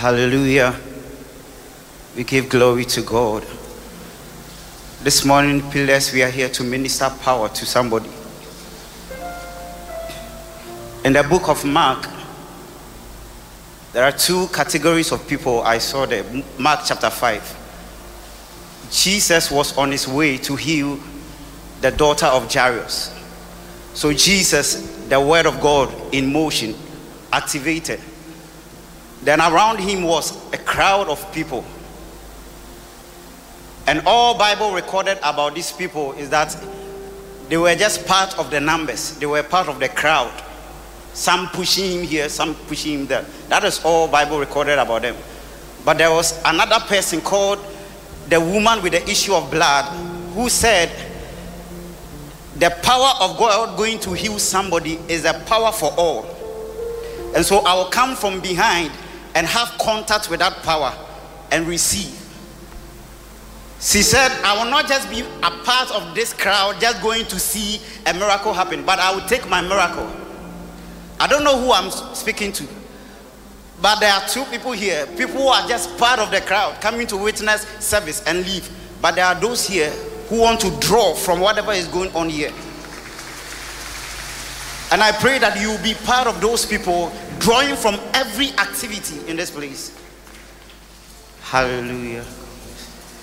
Hallelujah. We give glory to God. This morning, pillars, we are here to minister power to somebody. In the book of Mark, there are two categories of people I saw there. Mark chapter 5. Jesus was on his way to heal the daughter of Jairus. So Jesus, the word of God in motion, activated. Then around him was a crowd of people. And all Bible recorded about these people is that they were just part of the numbers. They were part of the crowd. Some pushing him here, some pushing him there. That is all Bible recorded about them. But there was another person called the woman with the issue of blood who said, the power of God going to heal somebody is a power for all. And so I will come from behind and have contact with that power and receive. She said, I will not just be a part of this crowd just going to see a miracle happen, but I will take my miracle. I don't know who I'm speaking to, but there are two people here. People who are just part of the crowd coming to witness service and leave. But there are those here who want to draw from whatever is going on here. And I pray that you will be part of those people drawing from every activity in this place. Hallelujah.